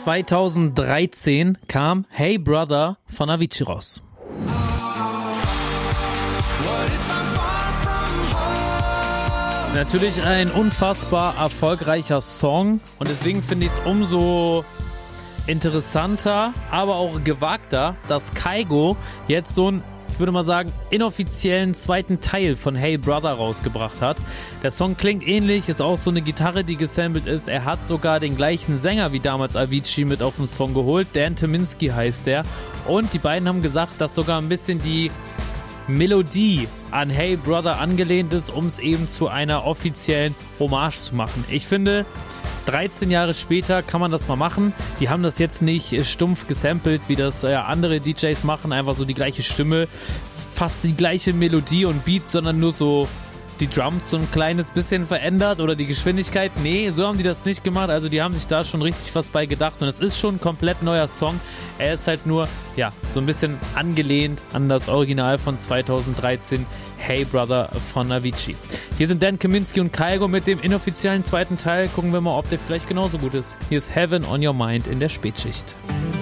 2013 kam Hey Brother von Avicii raus. Natürlich ein unfassbar erfolgreicher Song und deswegen finde ich es umso interessanter, aber auch gewagter, dass Kygo jetzt so einen, ich würde mal sagen, inoffiziellen zweiten Teil von Hey Brother rausgebracht hat. Der Song klingt ähnlich, ist auch so eine Gitarre, die gesampelt ist. Er hat sogar den gleichen Sänger wie damals Avicii mit auf den Song geholt. Dan Tyminski heißt der. Und die beiden haben gesagt, dass sogar ein bisschen die Melodie an Hey Brother angelehnt ist, um es eben zu einer offiziellen Hommage zu machen. Ich finde, 13 Jahre später kann man das mal machen. Die haben das jetzt nicht stumpf gesampelt, wie das andere DJs machen, einfach so die gleiche Stimme, fast die gleiche Melodie und Beat, sondern nur so die Drums so ein kleines bisschen verändert oder die Geschwindigkeit. Nee, so haben die das nicht gemacht. Also die haben sich da schon richtig was bei gedacht und es ist schon ein komplett neuer Song. Er ist halt nur, ja, so ein bisschen angelehnt an das Original von 2013, Hey Brother von Avicii. Hier sind Dan Tyminski und Kygo mit dem inoffiziellen zweiten Teil. Gucken wir mal, ob der vielleicht genauso gut ist. Hier ist Heaven on Your Mind in der Spätschicht.